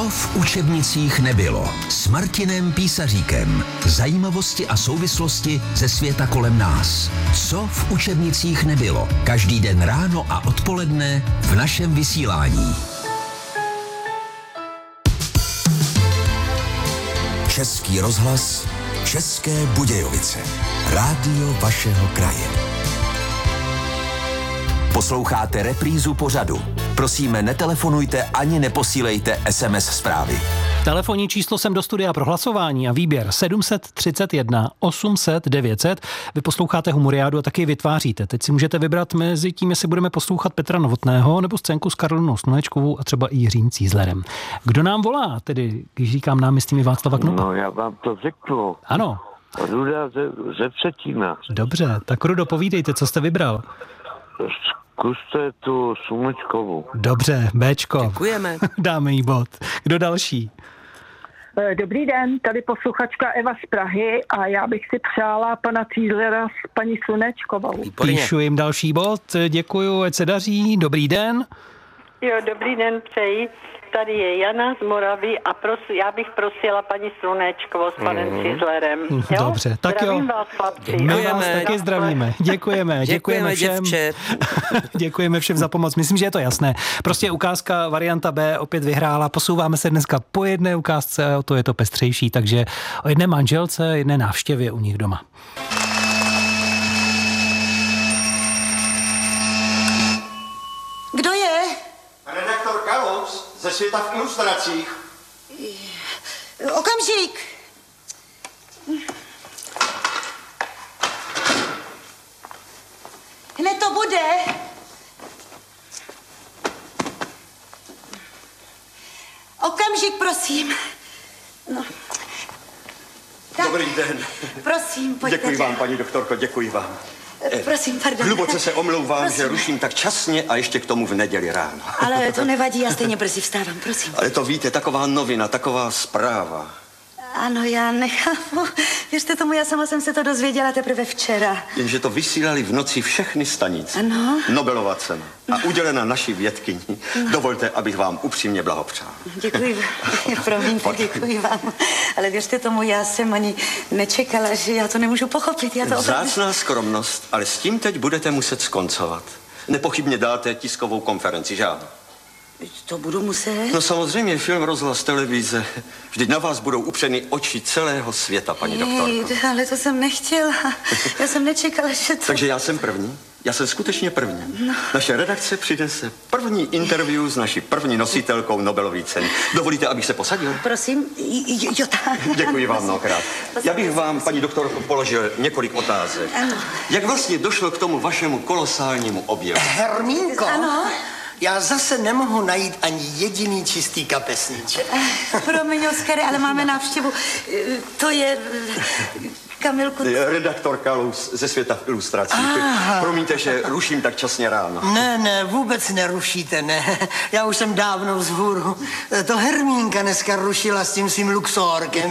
Co v učebnicích nebylo? S Martinem Písaříkem. Zajímavosti a souvislosti ze světa kolem nás. Co v učebnicích nebylo? Každý den ráno a odpoledne v našem vysílání. Český rozhlas, České Budějovice. Rádio vašeho kraje. Posloucháte reprízu pořadu. Prosíme, netelefonujte ani neposílejte SMS zprávy. Telefonní číslo sem do studia pro hlasování a výběr 731 800 900. Vy posloucháte Humoriádu a taky vytváříte. Teď si můžete vybrat mezi tím, jestli budeme poslouchat Petra Novotného nebo scénku s Karolinou Slunečkovou a třeba i Jiřím Cízlerem. Kdo nám volá, tedy, když říkám nám, myslíme Václava Knopa? No, já vám to řeknu. Ano. Ruda ze Vsetína. Dobře, tak Rudo, povídejte, co jste vybral? Zkuste tu Slunečkovou. Dobře, Béčko. Děkujeme. Dáme jí bod. Kdo další? Dobrý den, tady posluchačka Eva z Prahy a já bych si přála pana Cízlera s paní Slunečkovou. Výborně. Píšu jim další bod, děkuju, ať se daří, dobrý den. Jo, dobrý den, přeji. Tady je Jana z Moravy a já bych prosila paní Slunečkovou s panem Cízlerem. Jo? Dobře, tak zdravím jo. vás, chlapci. My vás taky zdravíme. Děkujeme všem. děvče. Děkujeme všem za pomoc. Myslím, že je to jasné. Prostě ukázka varianta B opět vyhrála. Posouváme se dneska po jedné ukázce a o to je to pestřejší. Takže o jedné manželce, jedné návštěvě u nich doma. Kdo je? Redaktor Kalous ze Světa v ilustracích. Okamžik. Hned to bude. Okamžik, prosím. No. Tak, Dobrý den. prosím, pojďte. Děkuji vám, paní doktorko, děkuji vám. Prosím, pardon. Hluboce se omlouvám, Prosím. že ruším tak časně a ještě k tomu v neděli ráno. Ale to nevadí, já stejně brzy vstávám, prosím. Ale to víte, taková novina, taková zpráva. Ano, já nechápu. Věřte tomu, já sama jsem se to dozvěděla teprve včera. Jenže to vysílali v noci všechny stanice. Ano. Nobelova cena. A udělena naší vědkyni. Dovolte, abych vám upřímně blahopřál. Děkuji, promiňte, děkuji vám. Ale věřte tomu, já jsem ani nečekala, že já to nemůžu pochopit. Já to opravdu... Vzácná skromnost, ale s tím teď budete muset skoncovat. Nepochybně dáte tiskovou konferenci, že ano? To budu muset. No samozřejmě, film, rozhlas, televize. Vždyť na vás budou upřeny oči celého světa, paní doktorko. Ale to jsem nechtěla. Já jsem nečekala, že to... Takže já jsem první. Já jsem skutečně první. No. Naše redakce přinese první interview s naší první nositelkou Nobelovy ceny. Dovolíte, abych se posadil? Prosím, jo tak. Děkuji vám mnohokrát. Já bych vám, paní doktorko, položil několik otázek. Ano. Jak vlastně došlo k tomu vašemu kolosálnímu objevu? Hermínko, Ano. já zase nemohu najít ani jediný čistý kapesníček. Promiň, Oskare, ale máme návštěvu. To je... Kamilku... Redaktor Kalous ze Světa v ilustracích. Promiňte, že ruším tak časně ráno. Ne, vůbec nerušíte, ne. Já už jsem dávno vzhůru. To Hermínka dneska rušila s tím svým luxorkem.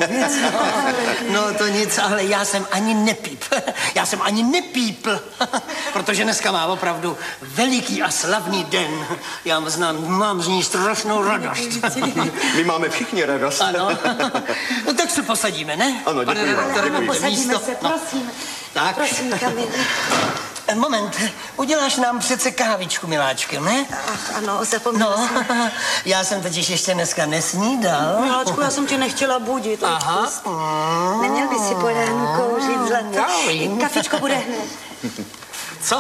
No to nic, ale já jsem ani nepípl. Protože dneska má opravdu veliký a slavný den. Já mám z ní strašnou radost. My máme všichni radost. Ano. No tak se posadíme, ne? Ano, děkuji vám. Ano, posadíme se, No. prosím. Tak. Prosím, Kamil. Moment, uděláš nám přece kávičku, miláčku, ne? Ach, ano, zapomněla No, jsem. já jsem totiž ještě dneska nesnídal. Miláčku, já jsem tě nechtěla budit. Aha. Odpust. Neměl by si polehnu kouřit zlato. Kafičko bude hned. Co?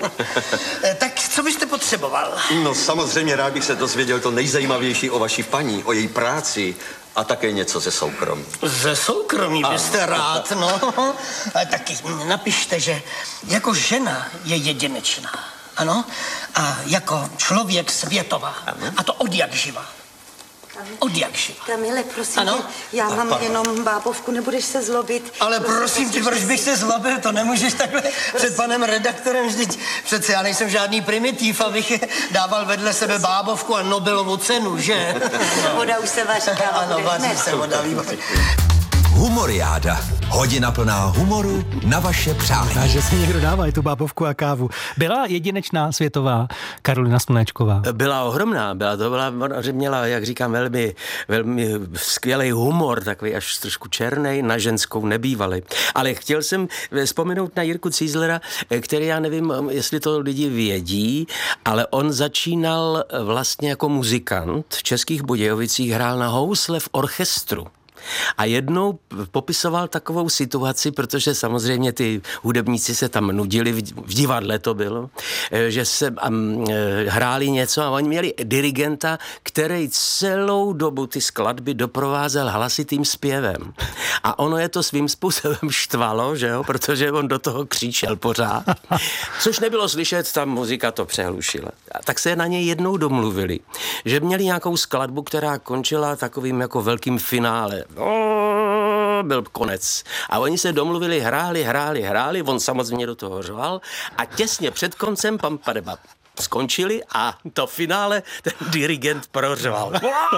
Tak co byste potřeboval? No samozřejmě rád bych se dozvěděl to nejzajímavější o vaší paní, o její práci a také něco ze soukromí. Ze soukromí byste rád, no. Ale taky napište, že jako žena je jedinečná, ano? A jako člověk světová. Ano. A to od jak živa. Od jak živa. Kamile, prosím Ano? tě, já mám jenom bábovku, nebudeš se zlobit. Ale prosím tě, proč bych se zlobil? To nemůžeš takhle před panem redaktorem vždyť. Přece já nejsem žádný primitiv, abych dával vedle sebe bábovku a Nobelovu cenu, že? Voda už se vaří, káva Ano, bude vaří hned. se voda, výborně. Humoriáda. Hodina plná humoru na vaše přání. A že si někdo dává i tu bábovku a kávu. Byla jedinečná světová Karolina Slunečková. Byla ohromná, měla, jak říkám, velmi skvělý humor, takový až trošku černej, na ženskou nebývalý. Ale chtěl jsem vzpomenout na Jirku Cízlera, který, já nevím, jestli to lidi vědí, ale on začínal vlastně jako muzikant v Českých Budějovicích, hrál na housle v orchestru. A jednou popisoval takovou situaci, protože samozřejmě ty hudebníci se tam nudili, v divadle to bylo, že se hráli něco a oni měli dirigenta, který celou dobu ty skladby doprovázel hlasitým zpěvem. A ono je to svým způsobem štvalo, že jo, protože on do toho křičel pořád. Což nebylo slyšet, ta muzika to přehlušila. A tak se na něj jednou domluvili, že měli nějakou skladbu, která končila takovým jako velkým finále. Byl konec. A oni se domluvili, hráli, on samozřejmě do toho řval a těsně před koncem skončili a to finále ten dirigent prořval.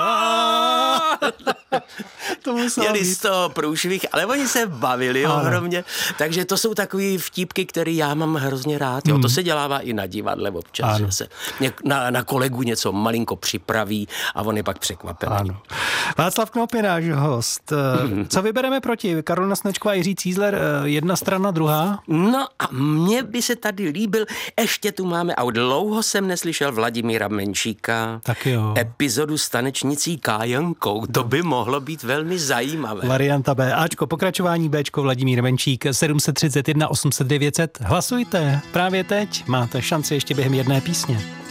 Měli z toho průšvih, ale oni se bavili ohromně. Takže to jsou takový vtípky, které já mám hrozně rád. Jo, to se dělává i na divadle občas, že se na kolegu něco malinko připraví a on je pak překvapený. Ano. Václav Knop je náš host. Co vybereme proti? Karolina Slunečková, Jiří Cízler, jedna strana, druhá? No a mně by se tady líbil, ještě tu máme, a dlouho jsem neslyšel Vladimíra Menšíka. Tak jo. Epizodu s tanečnicí Kájankou. To by mohlo být velmi zajímavé. Varianta B. Ačko, pokračování Bčko, Vladimír Menšík, 731 800 900. Hlasujte. Právě teď máte šanci ještě během jedné písně.